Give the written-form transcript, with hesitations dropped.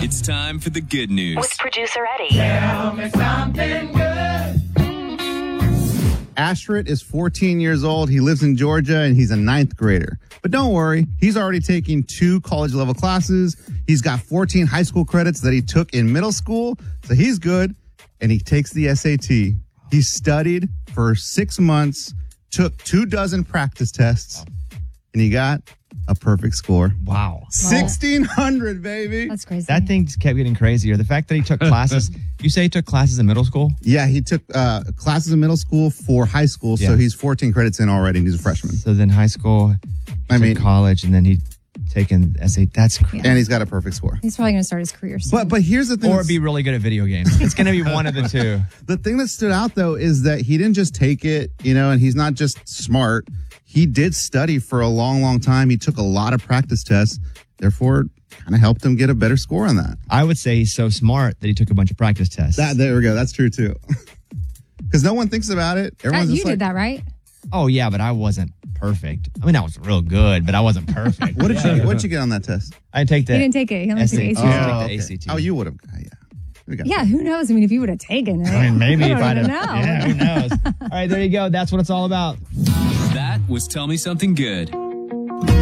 It's time for the good news. With producer Eddie. Tell me something good. Ashrit is 14 years old. He lives in Georgia, and he's a ninth grader. But don't worry, he's already taking 2 college-level classes. He's got 14 high school credits that he took in middle school, so he's good. And he takes the SAT. He studied for 6 months, took 24 practice tests, and he got a perfect score. Wow. 1,600, baby. That's crazy. That thing just kept getting crazier. The fact that he took classes, you say he took classes in middle school? Yeah, he took classes in middle school for high school, so he's 14 credits in already, and he's a freshman. So then high school, college, and then he'd taken SAT. That's crazy. And he's got a perfect score. He's probably going to start his career soon. But here's the thing. Or be really good at video games. It's going to be one of the two. The thing that stood out, though, is that he didn't just take it, and he's not just smart. He did study for a long, long time. He took a lot of practice tests, therefore kind of helped him get a better score on that. I would say he's so smart that he took a bunch of practice tests. There we go. That's true, too. Because no one thinks about it. Everyone's you just did that, right? Oh, yeah, but I wasn't perfect. I mean, I was real good, but I wasn't perfect. What did you get on that test? I didn't take that. He didn't take it. He only took the SAT. ACT. The ACT. Oh, you would have. Yeah, who knows? I mean, if you would have taken it. I mean, maybe I if don't I'd even have. know. Yeah, who knows? All right, there you go. That's what it's all about. That was Tell Me Something Good.